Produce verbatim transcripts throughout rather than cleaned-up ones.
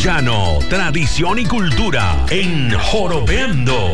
llano, tradición y cultura en Jorobeando.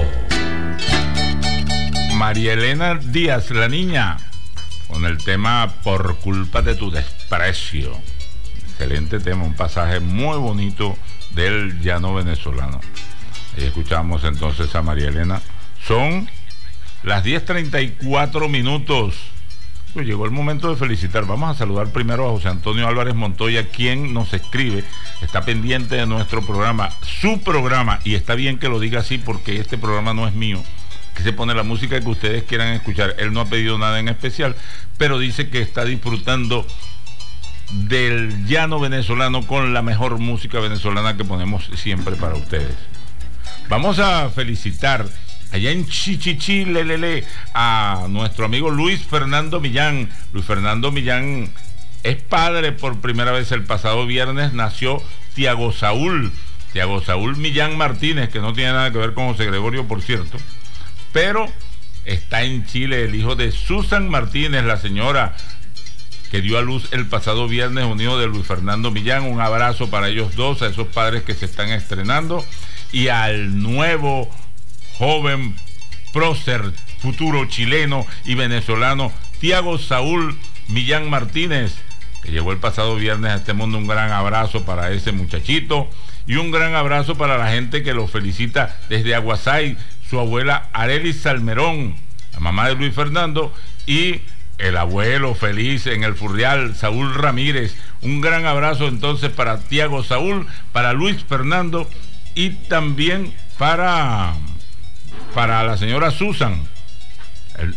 María Elena Díaz, la niña, con el tema Por culpa de tu desprecio. Excelente tema, un pasaje muy bonito del llano venezolano. Ahí escuchamos entonces a María Elena. Son las diez treinta y cuatro minutos. Pues llegó el momento de felicitar. Vamos a saludar primero a José Antonio Álvarez Montoya, quien nos escribe, está pendiente de nuestro programa, su programa, y está bien que lo diga así porque este programa no es mío, que se pone la música que ustedes quieran escuchar. Él no ha pedido nada en especial, pero dice que está disfrutando del llano venezolano con la mejor música venezolana que ponemos siempre para ustedes. Vamos a felicitar allá en Chichichi, Lelele, a nuestro amigo Luis Fernando Millán. Luis Fernando Millán es padre por primera vez. El pasado viernes nació Tiago Saúl, Tiago Saúl Millán Martínez, que no tiene nada que ver con José Gregorio, por cierto, pero está en Chile, el hijo de Susan Martínez, la señora que dio a luz el pasado viernes, unido de Luis Fernando Millán. Un abrazo para ellos dos, a esos padres que se están estrenando, y al nuevo joven prócer, futuro chileno y venezolano, Tiago Saúl Millán Martínez, que llegó el pasado viernes a este mundo. Un gran abrazo para ese muchachito y un gran abrazo para la gente que lo felicita desde Aguasay, su abuela Arelis Salmerón, la mamá de Luis Fernando, y el abuelo feliz en el Furrial, Saúl Ramírez. Un gran abrazo entonces para Tiago Saúl, para Luis Fernando y también para, para la señora Susan. El,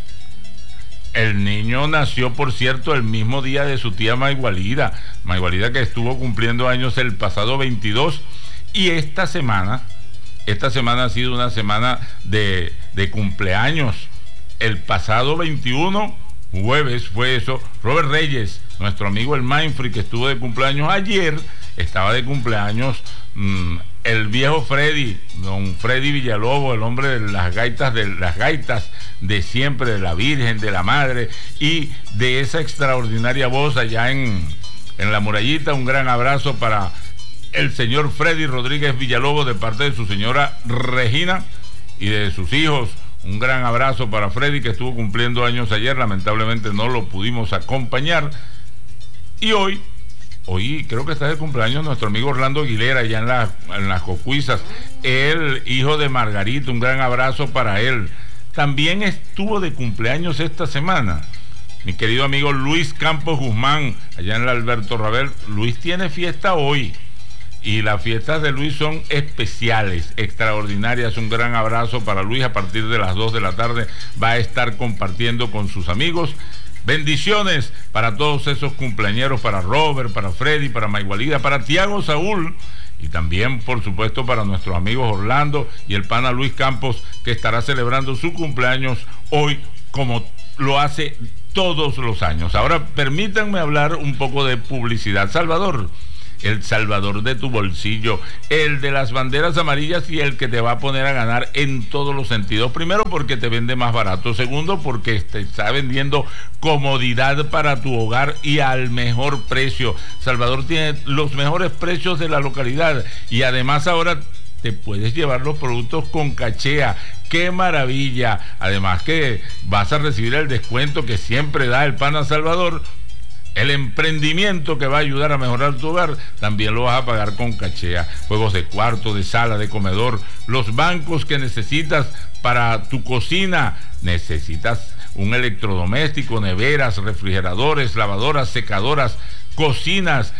el niño nació, por cierto, el mismo día de su tía Maigualida, Maigualida, que estuvo cumpliendo años el pasado veintidós, y esta semana, esta semana ha sido una semana de, de cumpleaños. El pasado veintiuno, jueves fue eso, Robert Reyes, nuestro amigo el Mindfree, que estuvo de cumpleaños ayer, estaba de cumpleaños mmm, el viejo Freddy, don Freddy Villalobos, el hombre de las gaitas, de las gaitas de siempre, de la Virgen, de la Madre y de esa extraordinaria voz allá en, en La Murallita. Un gran abrazo para el señor Freddy Rodríguez Villalobos de parte de su señora Regina y de sus hijos. Un gran abrazo para Freddy, que estuvo cumpliendo años ayer. Lamentablemente no lo pudimos acompañar. Y hoy, hoy creo que está de cumpleaños nuestro amigo Orlando Aguilera, allá en, la, en las Cocuizas, el hijo de Margarita. Un gran abrazo para él. También estuvo de cumpleaños esta semana mi querido amigo Luis Campos Guzmán, allá en la Alberto Rabel. Luis tiene fiesta hoy, y las fiestas de Luis son especiales, extraordinarias. Un gran abrazo para Luis. A partir de las dos de la tarde va a estar compartiendo con sus amigos. Bendiciones para todos esos cumpleañeros, para Robert, para Freddy, para Maigualida, para Tiago Saúl, y también, por supuesto, para nuestros amigos Orlando y el pana Luis Campos, que estará celebrando su cumpleaños hoy, como lo hace todos los años. Ahora, permítanme hablar un poco de publicidad. Salvador, el salvador de tu bolsillo, el de las banderas amarillas, y el que te va a poner a ganar en todos los sentidos. Primero, porque te vende más barato. Segundo, porque te está vendiendo comodidad para tu hogar y al mejor precio. Salvador tiene los mejores precios de la localidad, y además ahora te puedes llevar los productos con cachea. ¡Qué maravilla! Además que vas a recibir el descuento que siempre da el pana Salvador. El emprendimiento que va a ayudar a mejorar tu hogar también lo vas a pagar con cachea. Juegos de cuarto, de sala, de comedor, los bancos que necesitas para tu cocina. Necesitas un electrodoméstico, neveras, refrigeradores, lavadoras, secadoras, cocinas,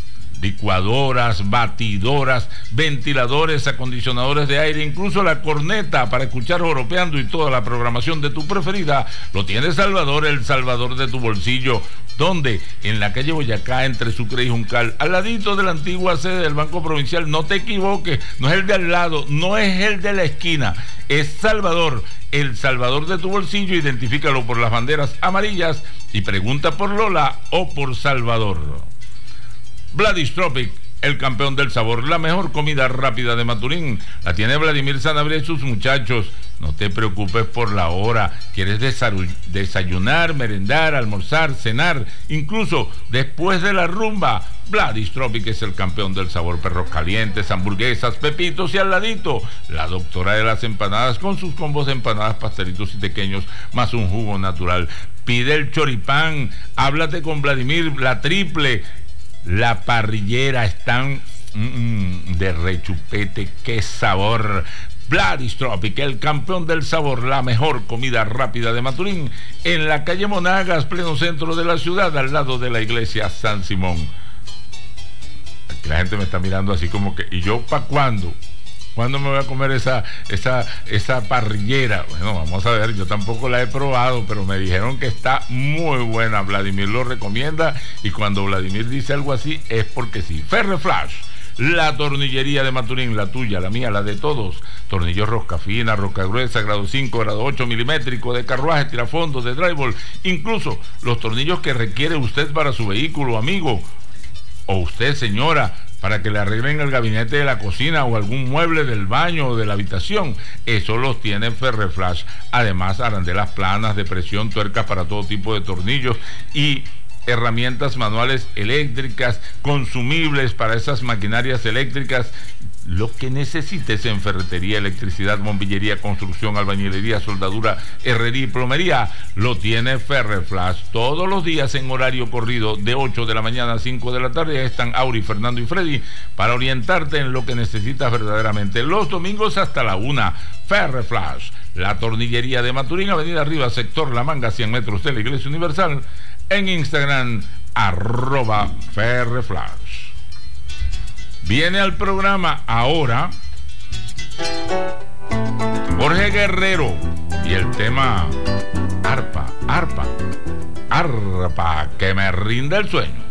licuadoras, batidoras, ventiladores, acondicionadores de aire, incluso la corneta para escuchar Joropeando y toda la programación de tu preferida. Lo tiene Salvador, el salvador de tu bolsillo. ¿Dónde? En la calle Boyacá, entre Sucre y Juncal, al ladito de la antigua sede del Banco Provincial. No te equivoques, no es el de al lado, no es el de la esquina, es Salvador, el salvador de tu bolsillo. Identifícalo por las banderas amarillas y pregunta por Lola o por Salvador. Vladis Tropic, el campeón del sabor, la mejor comida rápida de Maturín, la tiene Vladimir Sanabria y sus muchachos. No te preocupes por la hora. ¿Quieres desayunar, merendar, almorzar, cenar, incluso después de la rumba? Vladis Tropic es el campeón del sabor, perros calientes, hamburguesas, pepitos y al ladito, la doctora de las empanadas con sus combos de empanadas, pastelitos y pequeños, más un jugo natural. Pide el choripán, háblate con Vladimir, la triple, la parrillera, están mm, de rechupete, qué sabor. Vladis Tropic, el campeón del sabor, la mejor comida rápida de Maturín, en la calle Monagas, pleno centro de la ciudad, al lado de la iglesia San Simón. Aquí la gente me está mirando así como que, ¿y yo para cuándo? ¿Cuándo me voy a comer esa, esa, esa parrillera? Bueno, vamos a ver, yo tampoco la he probado, pero me dijeron que está muy buena. Vladimir lo recomienda y cuando Vladimir dice algo así es porque sí. Ferreflash, la tornillería de Maturín, la tuya, la mía, la de todos. Tornillos rosca fina, rosca gruesa, grado cinco, grado ocho milimétrico, de carruaje, tirafondos, de drywall, incluso los tornillos que requiere usted para su vehículo, amigo, o usted, señora, para que le arreglen el gabinete de la cocina o algún mueble del baño o de la habitación. Eso los tiene Ferreflash. Además, arandelas planas de presión, tuercas para todo tipo de tornillos y herramientas manuales eléctricas, consumibles para esas maquinarias eléctricas. Lo que necesites en ferretería, electricidad, bombillería, construcción, albañilería, soldadura, herrería y plomería, lo tiene Ferreflash. Todos los días en horario corrido de ocho de la mañana a cinco de la tarde están Auri, Fernando y Freddy para orientarte en lo que necesitas verdaderamente. Los domingos hasta la una, Ferreflash, la tornillería de Maturín, avenida Arriba, sector La Manga, cien metros de la Iglesia Universal. En Instagram, arroba Ferreflash. Viene al programa ahora Jorge Guerrero y el tema arpa, arpa, arpa, que me rinda el sueño.